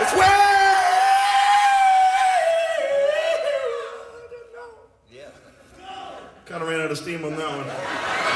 Kind of ran out of steam on that one.